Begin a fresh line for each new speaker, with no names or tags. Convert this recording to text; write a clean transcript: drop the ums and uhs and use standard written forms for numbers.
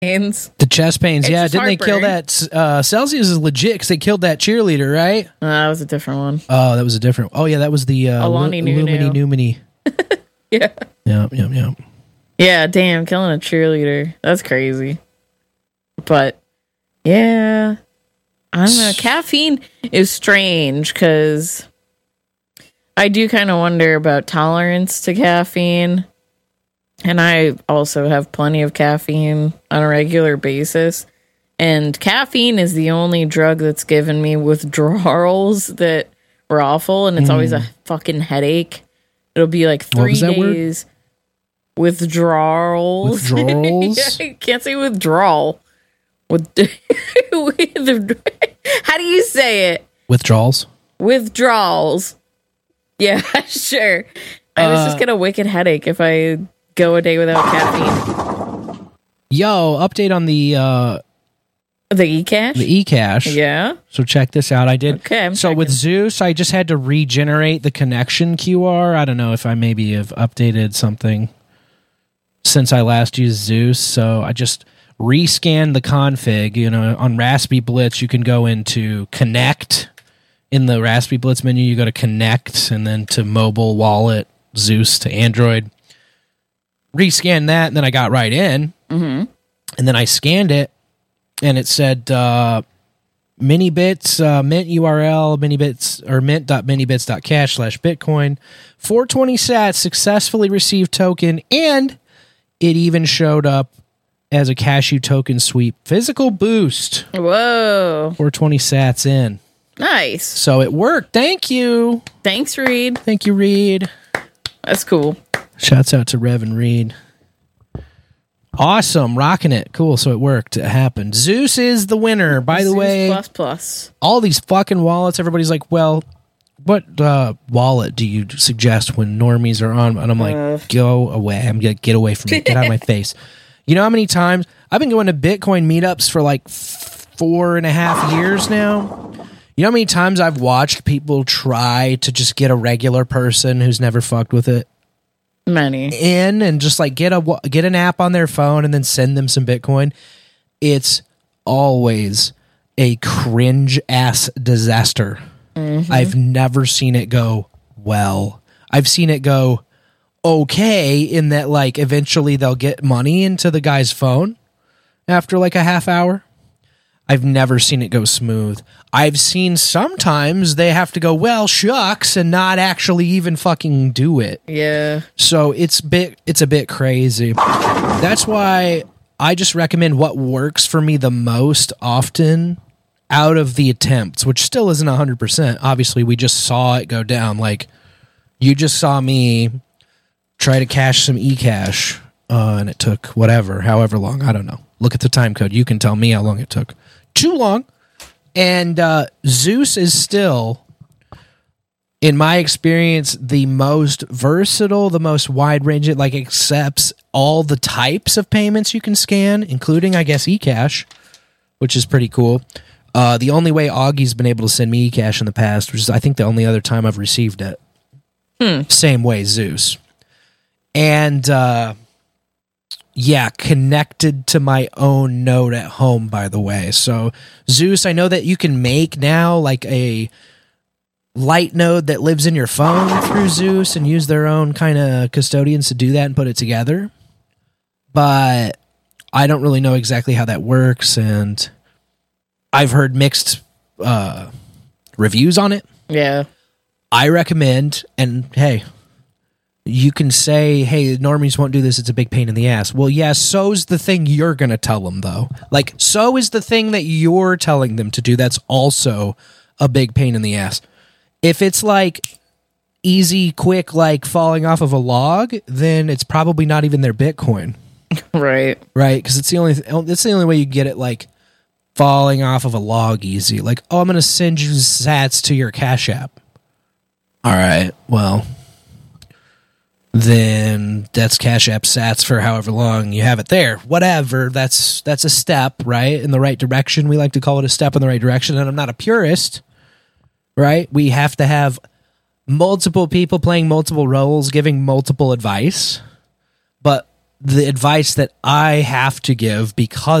pains.
The chest pains,
It's
yeah.
just
Didn't they kill
heartburn.
that? Celsius is legit because they killed that cheerleader, right?
That was a different one.
Oh, that was a different. Oh, yeah, that was the
Alani
Lumini Numini.
Yeah.
Yeah.
Yeah, damn, killing a cheerleader. That's crazy. But, yeah. I don't know. Caffeine is strange because I do kind of wonder about tolerance to caffeine. And I also have plenty of caffeine on a regular basis. And caffeine is the only drug that's given me withdrawals that were awful. And it's always a fucking headache. It'll be like 3 days. Withdrawals.
Withdrawals?
I can't say withdrawal. How do you say it?
Withdrawals.
Withdrawals. Yeah, sure. I was just get a wicked headache if I go a day without caffeine.
Yo, update on the
eCash?
The eCash.
Yeah.
So check this out. I did.
Okay, I'm
so with Zeus, I just had to regenerate the connection QR. I don't know if I maybe have updated something since I last used Zeus. So I just rescanned the config. You know, on Raspberry Blitz, you can go into Connect. In the Raspberry Blitz menu, you go to Connect and then to Mobile Wallet, Zeus to Android. Rescanned that, and then I got right in.
Mm-hmm.
And then I scanned it, and it said Minibits, mint URL, minibits, or mint.minibits.cash/Bitcoin. 420 sats successfully received token, and it even showed up as a Cashew token sweep. Physical boost.
Whoa.
420 sats in.
Nice.
So it worked. Thank you.
Thanks, Reed.
Thank you, Reed.
That's cool.
Shouts out to Rev and Reed. Awesome. Rocking it. Cool. So it worked. It happened. Zeus is the winner. By the
Zeus
way,
plus.
all these fucking wallets, everybody's like, well, what wallet do you suggest when normies are on? And I'm like, go away. I'm going to get away from me. Get out of my face. You know how many times I've been going to Bitcoin meetups for like 4.5 years now? You know how many times I've watched people try to just get a regular person who's never fucked with it
Many.
in and just like get an app on their phone and then send them some Bitcoin? It's always a cringe ass disaster. Mm-hmm. I've never seen it go well. I've seen it go okay in that like eventually they'll get money into the guy's phone after like a half hour. I've never seen it go smooth. I've seen sometimes they have to go, well, shucks, and not actually even fucking do it.
Yeah.
So it's a bit crazy. That's why I just recommend what works for me the most often out of the attempts, which still isn't 100%. Obviously, we just saw it go down. Like, you just saw me try to cash some eCash, and it took however long. I don't know. Look at the time code. You can tell me how long it took. Too long. And Zeus is still, in my experience, the most versatile, the most wide-ranging, like accepts all the types of payments you can scan, including, I guess, eCash, which is pretty cool. The only way Augie's been able to send me eCash in the past, which is, I think, the only other time I've received it. Same way, Zeus. And, yeah, connected to my own node at home, by the way. So Zeus, I know that you can make now like a light node that lives in your phone through Zeus and use their own kind of custodians to do that and put it together. But I don't really know exactly how that works, and I've heard mixed reviews on it.
Yeah. I
recommend, and hey, you can say, hey, normies won't do this, it's a big pain in the ass. Well, yeah, so's the thing you're going to tell them, though. Like, so is the thing that you're telling them to do that's also a big pain in the ass. If it's, like, easy, quick, like falling off of a log, then it's probably not even their Bitcoin.
Right.
Right, because it's the only way you get it, like, falling off of a log easy. Like, oh, I'm going to send you sats to your Cash App. All right, well, then that's Cash App sats for however long you have it there. Whatever, that's a step, right, in the right direction. We like to call it a step in the right direction, and I'm not a purist, right? We have to have multiple people playing multiple roles, giving multiple advice, but the advice that I have to give because